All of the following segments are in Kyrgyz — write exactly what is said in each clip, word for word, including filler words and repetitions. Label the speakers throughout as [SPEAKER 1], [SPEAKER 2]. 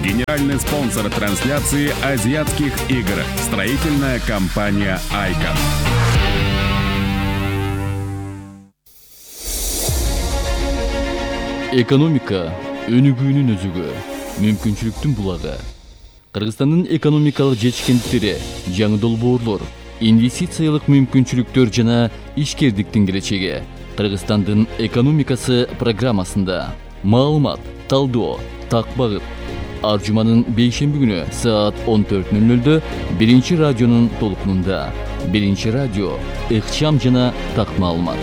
[SPEAKER 1] Генеральный спонсор трансляции азиатских игр. Строительная компания «Айкон».
[SPEAKER 2] Экономика өнүгүүнүн өзүгө, мүмкүнчүлүктүн булагы. Кыргызстандын экономикалык жетишкендиктери, жаңы долбоорлор, инвестициялык мүмкүнчүлүктөр жана ишкердиктин келечеги. Кыргызстандын экономикасы программасында маалымат, талдоо, так багыт. Ар жуманын бейшемби күнү саат он төрт ноль нольдө биринчи радионун толкунунда. Биринчи радио, ыкчам жана так маалымат.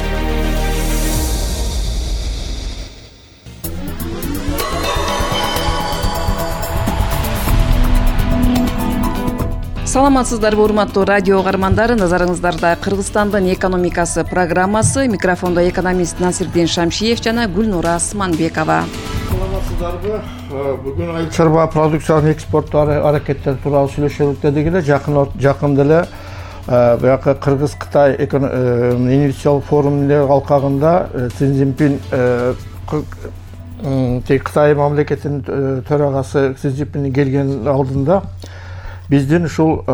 [SPEAKER 3] Саламатсыздарбы, урматтуу радио каармандары. Назарыңыздарда Кыргызстандын экономикасы программасы. Микрофондо экономист Насирдин Шамшиев жана Гүлнура Асманбекова.
[SPEAKER 4] Саламатсыздарбы. Бүгүн айыл чарба продукциянын экспорту аракеттери тууралуу сүйлөшөлүк дедик эле. Жакын жакында эле баягы Кыргыз-Кытай инвестициялык форумунун алкагында Си Цзиньпин Кытай мамлекетинин төрагасы Си Цзиньпин келген алдында биздин ушул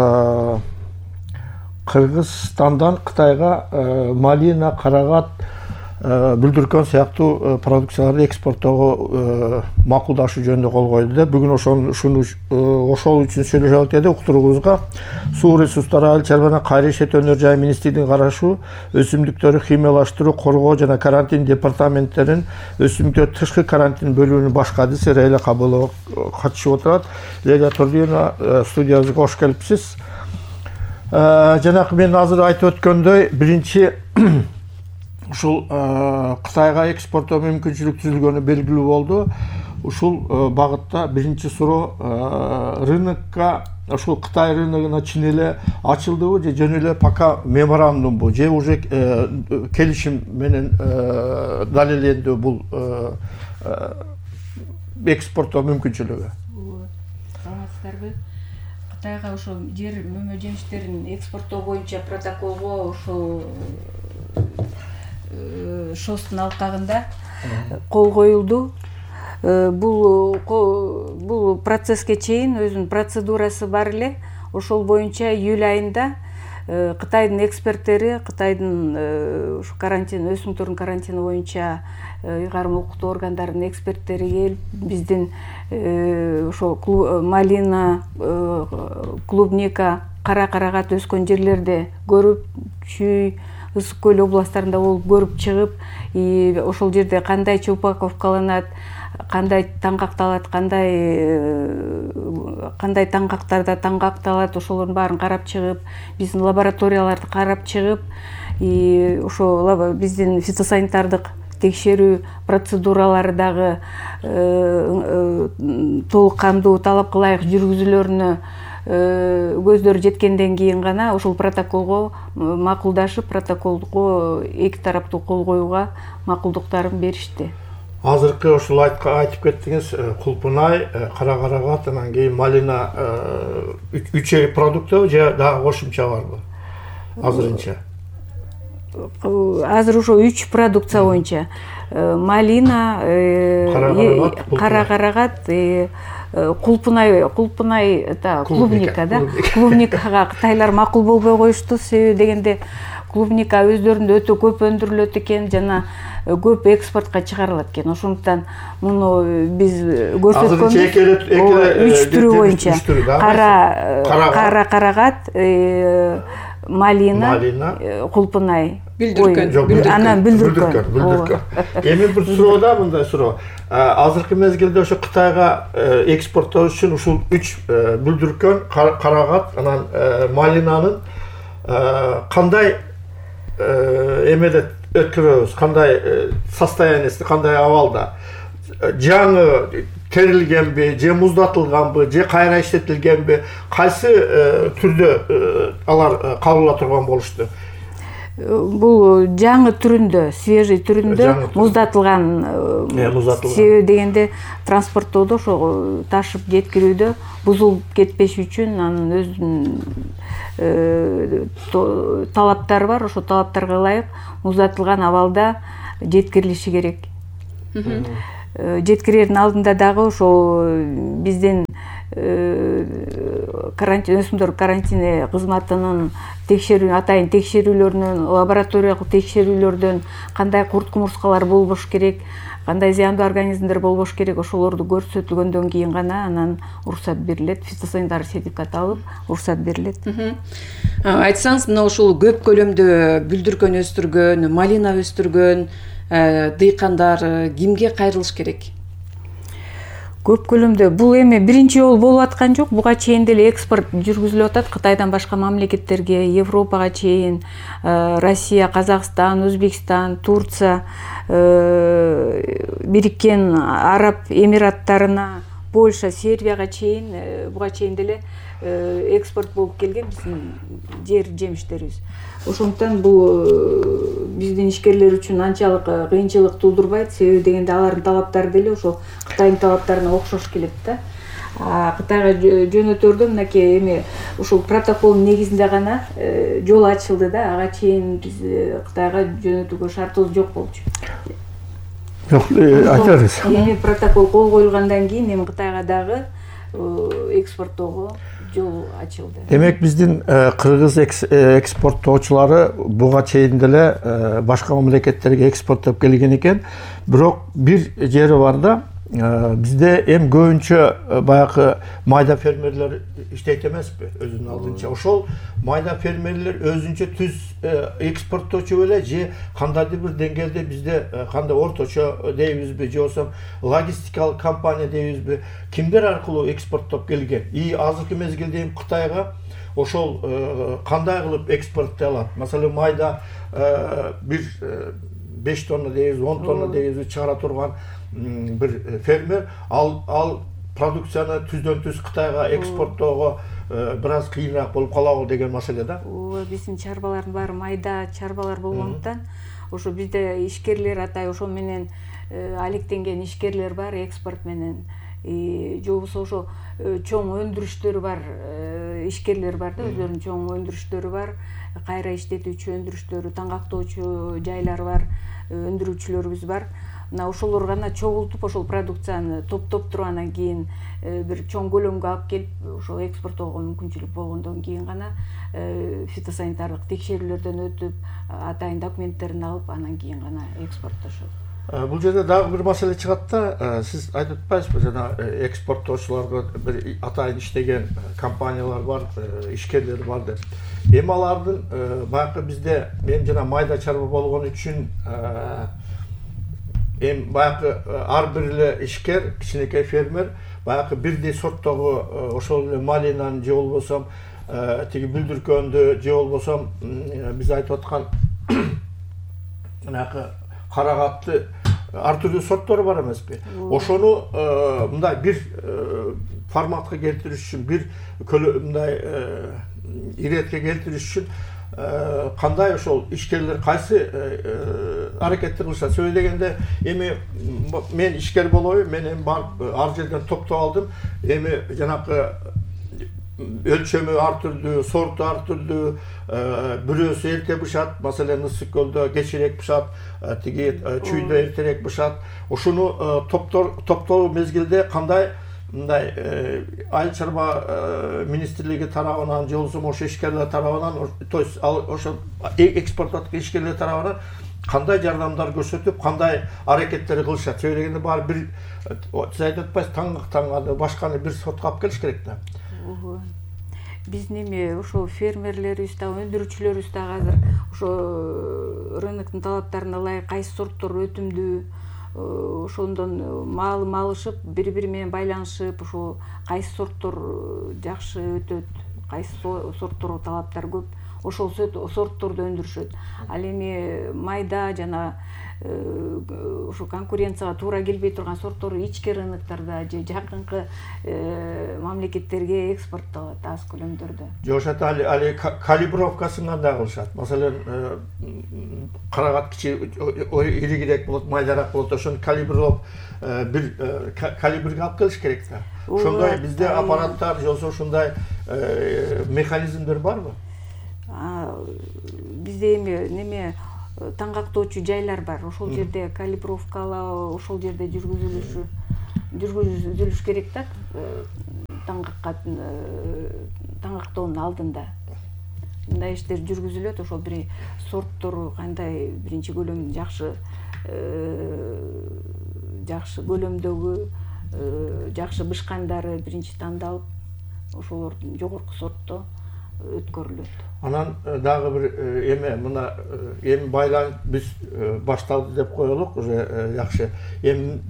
[SPEAKER 4] Кыргызстандан Кытайга малина, карагат, бүлдүркөн сыяктуу продукцияларды экспорттоого макулдашуу жөнүндө кол койду. Бүгүн ошону ошол үчүн сүйлөшөлүк деди. Уктуруубузга суу ресурстары, айыл чарба жана кайра иштетүү өнөр жайы министрлигинин карашы өсүмдүктөрдү химиялаштыруу, коргоо жана карантин департаменттеринин өсүмдүктөр тышкы карантин бөлүмүнүн баш кадиси Рейла Кабылова катышып отурат. Лейла Турдиевна, студиябызга кош келипсиз. Жанагы мен азыр айтып өткөндөй, биринчи ушул Кытайга экспорттоо мүмкүнчүлүк түзүлгөнү белгилүү болду. Ушул багытта биринчи суроо рынокко, ушул Кытай рыногуна чын эле ачылдыбы же жөн эле пока меморандумбу же уже келишим менен далилдендүү бул экспорттоо мүмкүнчүлүгү?
[SPEAKER 5] Саламатсыздарбы. Кытайга ошо жер мөмө жемиштерин экспорттоо боюнча протоколго ошол шостун алкагында кол коюлду. Бул бул процесске чейин өзүнүн процедурасы бар эле. Ошол боюнча июль айында Кытайдын эксперттери, Кытайдын ушу карантин, өсүмдүктөрдүн карантини боюнча ыйгарым укуктуу органдарынын эксперттери келип, биздин ошол малина, клубника, кара карагат өскөн жерлерди көрүп, Чүй, Ысык көл областтарында болуп көрүп чыгып, ошол жерде кандайча упаковкаланат, кандай таңгакталат, кандай кандай таңгактарда таңгакталат, ошолордун баарын карап чыгып, биздин лабораторияларды карап чыгып, ошо биздин фитосанитардык текшерүү процедуралары дагы толук кандуу талапка ылайык жүргүзүлөрүнө көздөр жеткенден кийин гана ошол протоколго макулдашып, протоколго эки тараптуу кол коюуга макулдуктарын беришти.
[SPEAKER 4] Азыркы ушул айтып кеттиңиз, кулпунай, кара карагат, анан кийин малина үч продукты же дагы кошумча барбы? Азырынча.
[SPEAKER 5] Азыр ошо үч продукция боюнча малина, кара карагат, кулпунай, кулпунай, клубника, да. Клубникага кытайлар макул болбой коюшту, себеби дегенде клубника өздөрүндө өтө көп өндүрүлөт экен жана көп экспортко чыгарылат экен. Ошондуктан муну биз көрсөткөнбүз үч түрү боюнча кара карагат, малина, кулпунай, анан бүлдүркөн.
[SPEAKER 4] Эми бир суроо да, мындай суроо. Азыркы мезгилде ошо Кытайга экспорттоо үчүн ушул үч бүлдүркөн, карагат, анан малинанын кандай эмеде өткөрөбүз, кандай состояниясы, кандай абалда? Жаңы терилгенби, же муздатылганбы, же кайра иштетилгенби, кайсы түрдө алар кабыл ала турган болушту?
[SPEAKER 5] Бул жаңы түрүндө, свежий түрүндө, муздатылган, себеби дегенде транспорттоодо, ошо ташып жеткирүүдө бузулуп кетпеш үчүн анын өзүнүн талаптары бар, ошо талаптарга ылайык муздатылган абалда жеткирилиши керек. жеткирердин алдында дагы ошол биздин карантин өсүмдөр карантини кызматынын текшерүү атайын текшерүүлөрүнөн лабораториялык текшерүүлөрдөн кандай курт кумурскалар болбош керек, кандай зыяндуу организмдер болбош керек, ошолорду көрсөтүлгөндөн кийин гана анан уруксат берилет, фитосанитар сертификат алып уруксат берилет.
[SPEAKER 3] Айтсаңыз, мына ушул көп көлөмдө бүлдүркөн өстүргөн, малина өстүргөн дыйкандар кимге кайрылыш керек?
[SPEAKER 5] Көп көлөмдө бул эми биринчи жолу болуп аткан жок. Буга чейин деле экспорт жүргүзүлүп атат Кытайдан башка мамлекеттерге, Европага чейин, Россия, Казакстан, Өзбекстан, Турция, Бириккен Араб Эмираттарына, Польша, Сербияга чейин, буга чейин деле экспорт болуп келген биздин жер жемиштерибиз. Ошондуктан бул биздин ишкерлер үчүн анчалык кыйынчылык туудурбайт. Себеби дегенде алардын талаптары деле ошол Кытайдын талаптарына окшош келет да. Кытайга жөнөтөрдө мынакей эми ушул протоколдун негизинде гана жол ачылды да. Ага чейин биз Кытайга жөнөтүүгө шартыбыз жок болчу.
[SPEAKER 4] Жок, айтыңыз.
[SPEAKER 5] Эми протокол кол коюлгандан кийин эми Кытайга дагы экспорттоого жол ачылды.
[SPEAKER 4] Демек биздин кыргыз экспорттоочулары буга чейин деле башка мамлекеттерге экспорттоп келген экен. Бирок бир жери бар да, бизде эм көбүнчө баягы майда фермерлер иштейт эмеспи өзүнүн алдынча. Ошол майда фермерлер өзүнчө түз экспорттоочу беле же кандайдыр бир деңгээлде бизде кандай орточо дейбизби же болбосо логистикалык компания дейбизби, кимдер аркылуу экспорттоп келген? И азыркы мезгилде эми Кытайга ошол кандай кылып экспорттой алат? Маселен майда бир беш тонна дейбиз, он тонна дейбиз чыгара турган bir fermer al al продукцияны түздөн түз Кытайга экспорттоого biraz кыйыныраак болуп калабы деген маселе да.
[SPEAKER 5] Ооба, биздин чарбалардын баары майда чарбалар болгондуктан ошо бизде ишкерлер атай ошо менен алектенген ишкерлер бар экспорт менен. Же болбосо ошо чоң өндүрүштөрү бар ишкерлер бар да, өздөрүнүн чоң өндүрүштөрү бар, кайра иштетүүчү өндүрүштөрү, таңгактоочу жайлары бар, өндүрүүчүлөрүбүз бар. Мына ошолор гана чогултуп ошол продукцияны топтоп туруп анан кийин бир чоң көлөмгө алып келип ошол экспорттоого мүмкүнчүлүк болгондон кийин гана фитосанитардык текшерүүлөрдөн өтүп, атайын документтерин алып, анан кийин гана экспорттошот.
[SPEAKER 4] Бул жерде дагы бир маселе чыгат да, сиз айтып атпайсызбы, жана экспорттоочуларга бир атайын иштеген компаниялар бар, ишкерлер бар деп. Эми алардын баягы бизде мен жана майда чарба болгон үчүн эми баягы ар бир эле ишкер, кичинекей фермер баягы бирдей сорттогу ошол эле малинаны же болбосо тиги бүлдүркөндү же болбосо биз айтып аткан мынакы карагатты ар түрдүү сорттор бар эмеспи? Ошону мындай бир форматка келтириш үчүн, бир мындай иретке келтириш үчүн кандай ошол ишкерлер кайсы аракетти кылышат? Сөйлөй дегенде эми мен ишкер болобу, мен эми барып ар жерден топтоп алдым. Эми жанакы өлчөмү ар түрдүү, сорту ар түрдүү, бирөөсү эрте бышат, маселен ысык көлдө кечирээк бышат, тиги чүйдө эртерээк бышат. Ошону топтоо мезгилде кандай мындай айыл чарба министрлиги тарабынан же болбосо ошо ишкерлер тарабынан, то есть ошо экспорттоочу ишкерлер тарабынан кандай жардамдар көрсөтүп, кандай аракеттер кылышат? Сөйлөгөндө баары бир сиз айтып атпайсыз, таңгактанганы башканы бир сортко алып келиш керек да.
[SPEAKER 5] Биздин эми ошо фермерлерибиз да, өндүрүүчүлөрүбүз да азыр ошо рыноктун талаптарына ылайык кайсы сорттор өтүмдүү, ошондон маалым алышып, бири-бири менен байланышып, ошо кайсы сорттор жакшы өтөт, кайсы сортторго талаптар көп, ошол сортторду өндүрүшөт. Ал эми майда жана ошо конкуренцияга туура келбей турган сорттор ички рыноктарда же жакынкы мамлекеттерге экспорттолот аз көлөмдөрдө.
[SPEAKER 4] Жошат али али калибровкасын кандай кылышат? Маселен, карагат кичи иригирээк болот, майдараак болот, ошону калибрлоп бир калибрге алып келиш керек да. Ошондой бизде аппараттар же болбосо ушундай механизмдер барбы?
[SPEAKER 5] Бизде эми неме таңгактоочу жайлар бар. Ошол жерде калибровкалоо, ошол жерде жүргүзүлүшү жүргүзүлүш керек да, таңгакка таңгактоонун алдында. Мындай иштер жүргүзүлөт. Ошол бир сорттору кандай биринчи көлөм жакшы жакшы көлөмдөгү жакшы бышкандары биринчи тандалып, ошолордун жогорку сортто өткөрүлөт.
[SPEAKER 4] Анан дагы бир эме мына эми байлан биз башталды деп коелук, уже жакшы. Эми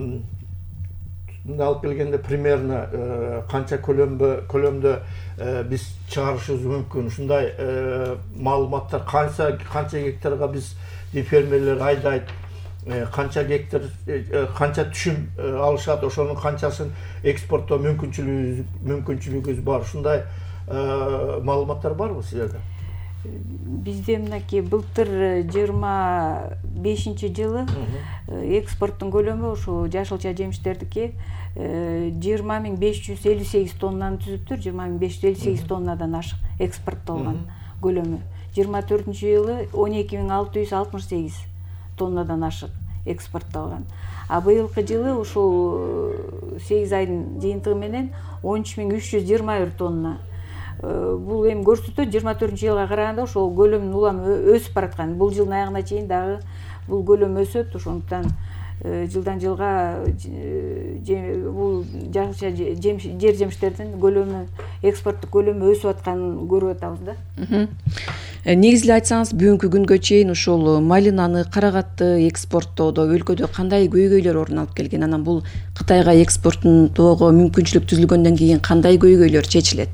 [SPEAKER 4] мына алып келгенде примерно канча көлөмдө көлөмдө биз чыгарышыбыз мүмкүн? Ушундай маалыматтар канча канча гектарга биз фермерлер айдайт, канча гектар канча түшүм алышат, ошонун канчасын экспорттоо мүмкүнчүлүгү мүмкүнчүлүгүбүз бар. Ушундай маалыматтар барбы силерде?
[SPEAKER 5] Бизде мынакей былтыр жыйырма бешинчи жылы экспорттун көлөмү ушу жашылча жемиштердики жыйырма миң беш жүз элүү сегиз тоннаны түзүптүр. жыйырма миң беш жүз элүү сегиз тоннадан ашык экспорттолгон көлөмү. жыйырма төртүнчү жылы он эки миң алты жүз алтымыш сегиз тоннадан ашык экспорттолгон. А быйылкы жылы ушул сегиз айдын жыйынтыгы менен он үч миң үч жүз жыйырма бир тонна. Бул эми көрсөтөт жыйырма төртүнчү жылга караганда ошол көлөмдүн уламы өсүп бараткан. Бул жылдын аягына чейин дагы бул көлөм өсөт. Ошондуктан жылдан жылга бул жашылча жер жемиштердин көлөмү, экспорттук көлөмү өсүп атканын көрүп атабыз да.
[SPEAKER 3] Негизи эле айтсаңыз, бүгүнкү күнгө чейин ушул малинаны, карагатты экспорттоодо өлкөдө кандай көйгөйлөр орун алып келген? Анан бул Кытайга экспорттоого мүмкүнчүлүк түзүлгөндөн кийин кандай көйгөйлөр чечилет?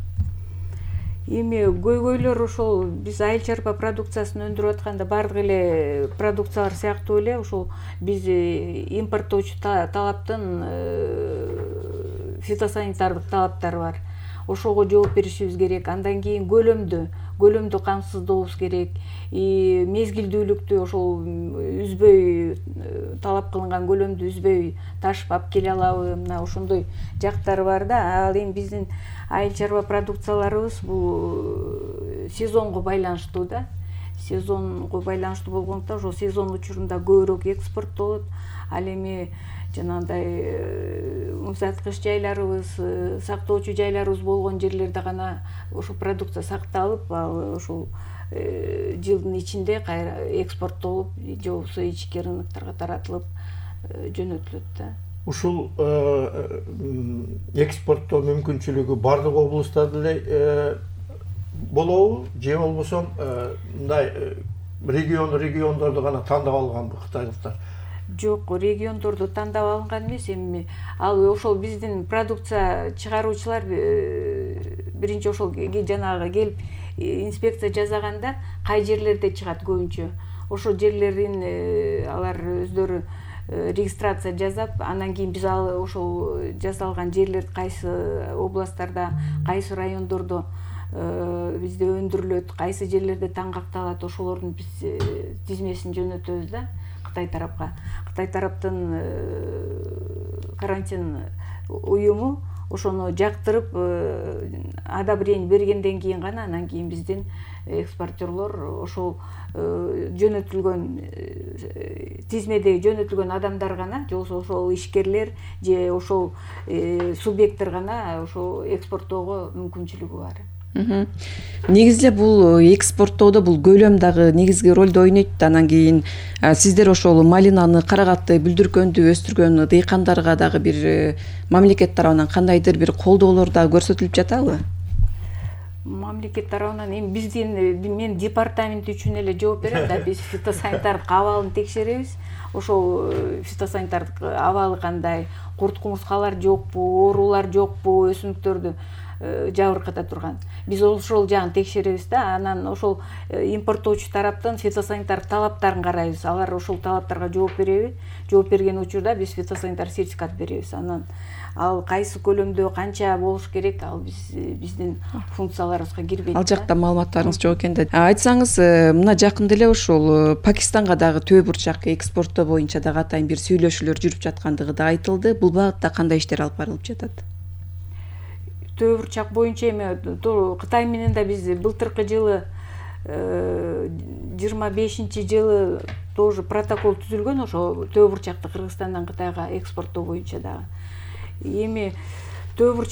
[SPEAKER 5] Эми көйгөйлөр ошол биз айыл чарба продукциясын өндүрүп атканда бардык эле продукциялар сыяктуу эле ошол биз импорттоочу талаптын фитосанитардык талаптары бар. Ошого жооп беришибиз керек. Андан кийин көлөмдү көлөмдү камсыздообуз керек. Мезгилдүүлүктү ошол үзбөй талап кылынган көлөмдү үзбөй ташып алып келе алабы? Мына ошондой жактары бар да. Ал эми биздин айыл чарба продукцияларыбыз бул сезонго байланыштуу да. Сезонго байланыштуу болгондуктан ошол сезон учурунда көбүрөөк экспорттолот. Ал эми жанагындай музаткыч жайларыбыз, сактоочу жайларыбыз болгон жерлерде гана ошол продукция сакталып, ал ошол жылдын ичинде кайра экспорттолуп, же болбосо ички рынокторго таратылып жөнөтүлөт да.
[SPEAKER 4] Ушул экспорттоо мүмкүнчүлүгү бардык облустарда эле болобу, же болбосо мындай регион региондорду гана тандап алганбы кытайлыктар?
[SPEAKER 5] Жок, региондорду тандап алынган эмес. Эми ал ошол биздин продукция чыгаруучулар биринчи ошол жанагы келип инспекция жасаганда кай жерлерде чыгат көбүнчө. Ошол жерлерин алар өздөрү регистрация жасап, анан кийин биз ал ошол жасалган жерлер кайсы областтарда, кайсы райондордо бизде өндүрүлөт, кайсы жерлерде таңгакталат, ошолордун биз тизмесин жөнөтөбүз да. Кытай тарапка. Кытай тараптын карантин уюму ошону жактырып, одобрение бергенден кийин гана анан кийин биздин экспортерлор ошол жөнөтүлгөн тизмедеги жөнөтүлгөн адамдар гана, же болбосо ошол ишкерлер же ошол субъекттер гана ошол экспорттоого мүмкүнчүлүгү бар.
[SPEAKER 3] Негизи эле бул экспорттоодо бул көлөм дагы негизги ролду ойнойт. Анан кийин сиздер ошол малинаны, карагатты, бүлдүркөндү өстүргөн дыйкандарга дагы бир мамлекет тарабынан кандайдыр бир колдоолор да көрсөтүлүп жатабы?
[SPEAKER 5] Мамлекет тарабынан эми биздин мен департамент үчүн эле жооп берем да. Биз фитосанитардык абалын текшеребиз. Ошол фитосанитардык абалы кандай, курт кумурскалар жокпу, оорулар жокпу, өсүмдүктөрдү жабырката турган. Биз ошол жагын текшеребиз да. Анан ошол импорттоочу тараптын фитосанитар талаптарын карайбыз. Алар ошол талаптарга жооп береби? Жооп берген учурда биз фитосанитар сертификат беребиз. Анан ал кайсы көлөмдө канча болуш керек, ал биз биздин функцияларыбызга кирбейт.
[SPEAKER 3] Ал жакта маалыматтарыңыз жок экен да. Айтсаңыз, мына жакында эле ушул Пакистанга дагы төө бурчак экспорттоо боюнча дагы атайын бир сүйлөшүүлөр жүрүп жаткандыгы да айтылды. Бул багытта кандай иштер алып барылып жатат?
[SPEAKER 5] Төө бурчак боюнча эми Кытай менен да биз былтыркы жылы жыйырма бешинчи жылы тоже протокол түзүлгөн ошо төө бурчакты Кыргызстандан Кытайга экспорттоо боюнча дагы. Эми төө